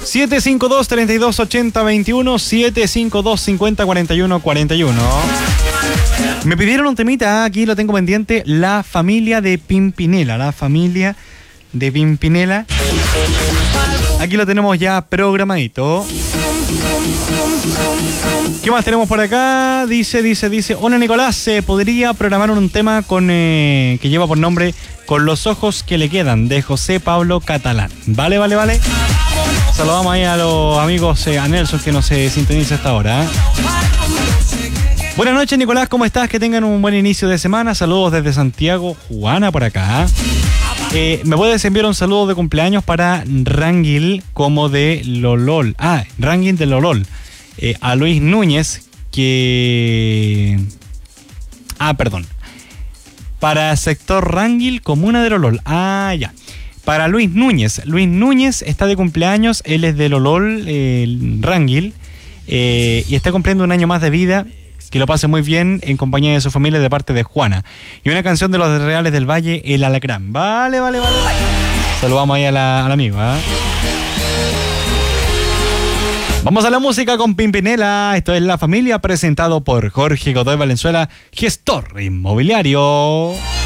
752-3280-21, 752-50-41-41. Me pidieron un temita, aquí lo tengo pendiente, La Familia de Pimpinela, La Familia de Pimpinela. Aquí lo tenemos ya programadito. ¿Qué más tenemos por acá? Dice, hola Nicolás, ¿se podría programar un tema que lleva por nombre Con los ojos que le quedan, de José Pablo Catalán? Vale. Saludamos ahí a los amigos, a Nelson, que nos sintoniza hasta ahora. Buenas noches, Nicolás, ¿cómo estás? Que tengan un buen inicio de semana. Saludos desde Santiago, Juana por acá. ¿Me puedes enviar un saludo de cumpleaños para Rangil como de Lolol? Rangil de Lolol. A Luis Núñez, para sector Rangil, comuna de Lolol. Ya. Para Luis Núñez. Luis Núñez está de cumpleaños, él es de Lolol, Rangil, y está cumpliendo un año más de vida. Que lo pase muy bien en compañía de su familia de parte de Juana. Y una canción de los Reales del Valle, El Alacrán. Vale. Saludamos ahí al amigo, ¿eh? Vamos a la música con Pimpinela. Esto es La Familia, presentado por Jorge Godoy Valenzuela, gestor inmobiliario.